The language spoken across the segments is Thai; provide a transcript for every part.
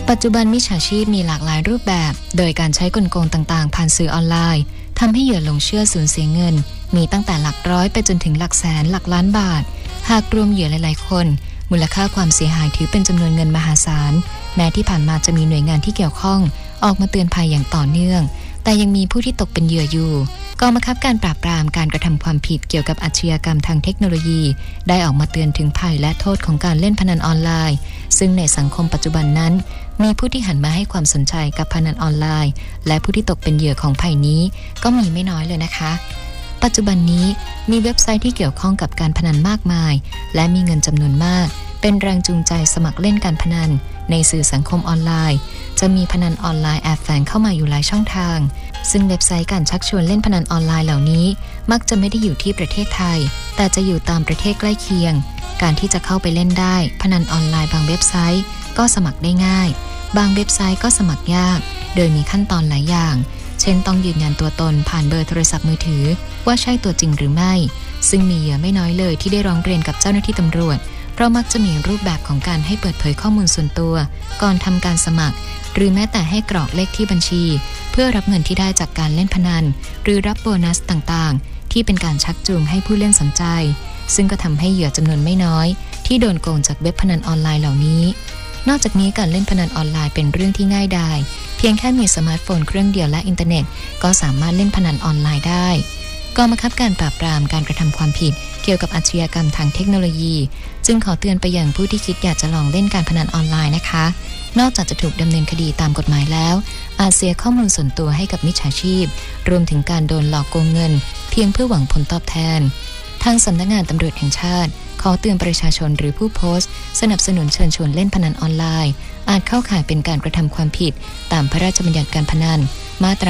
ปัจจุบันมิจฉาชีพมีหลากหลายรูปแบบโดยการใช้กลโกงต่างๆผ่านสื่อออนไลน์ทำให้เหยื่อหลงเชื่อสูญเสียเงินมีตั้งแต่หลักร้อยไปจนถึงหลักแสนหลักล้านบาทหากรวมเหยื่อหลายๆคนมูลค่าความเสียหายถือเป็นจำนวนเงินมหาศาลแม้ที่ผ่านมาจะมีหน่วยงานที่เกี่ยวข้องออกมาเตือนภัยอย่างต่อเนื่องแต่ยังมีผู้ที่ตกเป็นเหยื่ออยู่กองบังคับการปราบปรามการกระทำความผิดเกี่ยวกับอาชญากรรมทางเทคโนโลยีได้ออกมาเตือนถึงภัยและโทษของการเล่นพนันออนไลน์ซึ่งในสังคมปัจจุบันนั้นมีผู้ที่หันมาให้ความสนใจกับพนันออนไลน์และผู้ที่ตกเป็นเหยื่อของภัยนี้ก็มีไม่น้อยเลยนะคะปัจจุบันนี้มีเว็บไซต์ที่เกี่ยวข้องกับการพนันมากมายและมีเงินจำนวนมากเป็นแรงจูงใจสมัครเล่นการพนันในสื่อสังคมออนไลน์จะมีพนันออนไลน์แอบแฝงเข้ามาอยู่หลายช่องทางซึ่งเว็บไซต์การชักชวนเล่นพนันออนไลน์เหล่านี้มักจะไม่ได้อยู่ที่ประเทศไทยแต่จะอยู่ตามประเทศใกล้เคียงการที่จะเข้าไปเล่นได้พนันออนไลน์บางเว็บไซต์ก็สมัครได้ง่ายบางเว็บไซต์ก็สมัครยากโดยมีขั้นตอนหลายอย่างเช่นต้องยืนยันตัวตนผ่านเบอร์โทรศัพท์มือถือว่าใช่ตัวจริงหรือไม่ซึ่งมีเหยื่อไม่น้อยเลยที่ได้ร้องเรียนกับเจ้าหน้าที่ตำรวจเพราะมักจะมีรูปแบบของการให้เปิดเผยข้อมูลส่วนตัวก่อนทำการสมัครหรือแม้แต่ให้กรอกเลขที่บัญชีเพื่อรับเงินที่ได้จากการเล่นพนันหรือรับโบนัสต่างๆที่เป็นการชักจูงให้ผู้เล่นสนใจซึ่งก็ทำให้เหยื่อจำนวนไม่น้อยที่โดนโกงจากเว็บพนันออนไลน์เหล่านี้นอกจากนี้การเล่นพนันออนไลน์เป็นเรื่องที่ง่ายดายเพียงแค่มีสมาร์ทโฟนเครื่องเดียวและอินเทอร์เน็ตก็สามารถเล่นพนันออนไลน์ได้กองบังคับการปราบปรามการกระทำความผิดเกี่ยวกับอาชญากรรมทางเทคโนโลยีจึงขอเตือนไปยังผู้ที่คิดอยากจะลองเล่นการพนันออนไลน์นะคะนอกจากจะถูกดำเนินคดีตามกฎหมายแล้วอาจเสียข้อมูลส่วนตัวให้กับมิจฉาชีพรวมถึงการโดนหลอกโกงเงินเพียงเพื่อหวังผลตอบแทนทางสำนักงานตำรวจแห่งชาติขอเตือนประชาชนหรือผู้โพสต์สนับสนุนเชิญชวนเล่นพนันออนไลน์อาจเข้าข่ายเป็นการกระทำความผิดตามพระราชบัญญัติการพนันมาตรา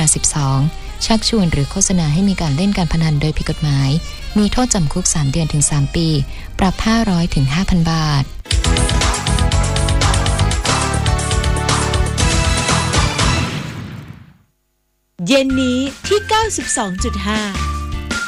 12ชักชวนหรือโฆษณาให้มีการเล่นการพนันโดยผิดกฎหมายมีโทษจำคุก3 เดือนถึง 3 ปีปรับ 500 ถึง 5,000 บาทเย็นนี้ที่ 92.5